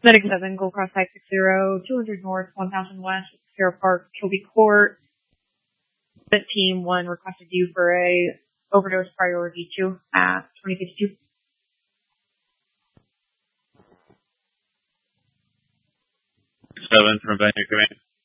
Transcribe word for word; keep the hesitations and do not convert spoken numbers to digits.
Medic seven, Gold Cross five six zero, two hundred North, one thousand West, Sierra Park, Kilby Court. Team one requested you for a overdose priority two at twenty fifty-two. seven from venue command.